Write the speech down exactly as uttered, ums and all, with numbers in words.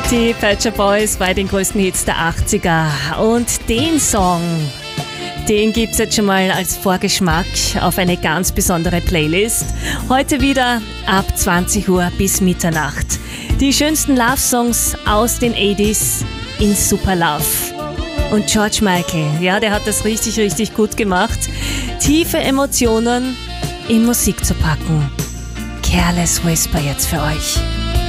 Die Pet Shop Boys bei den größten Hits der achtziger. Und den Song, den gibt es jetzt schon mal als Vorgeschmack auf eine ganz besondere Playlist. Heute wieder ab zwanzig Uhr bis Mitternacht. Die schönsten Love-Songs aus den achtziger in Super Love. Und George Michael, ja, der hat das richtig, richtig gut gemacht. Tiefe Emotionen in Musik zu packen. Careless Whisper jetzt für euch.